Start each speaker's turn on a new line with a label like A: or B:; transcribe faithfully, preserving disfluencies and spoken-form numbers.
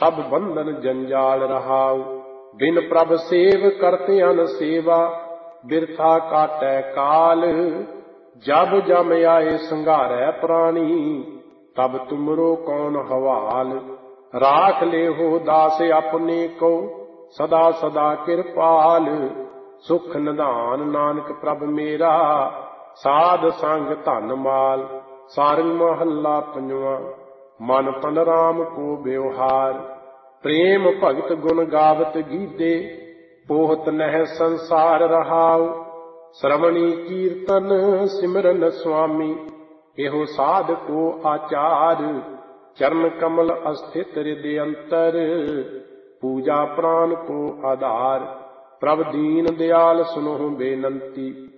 A: सब बंधन जंजाल रहाऊ। बिन प्रभ सेव करते अन सेवा, बिरथा काटै काल। जब जम आए संघारै प्राणी, तब तुमरो कौन हवाल। राख ले हो दास अपने को, सदा सदा कृपाल। सुख निधान नानक प्रभ मेरा, साध संग धन माल। सारंग महला पंजवा। मन तन राम को व्यवहार, प्रेम भगत गुण गावत गीते। पोहत नह संसार रहाऊ, श्रवणी कीर्तन सिमरन स्वामी। एहो साध को आचार, चरण कमल अस्थित हृदय अंतर। पूजा प्राण को आधार, प्रभ दीन दयाल सुनो बेनंती।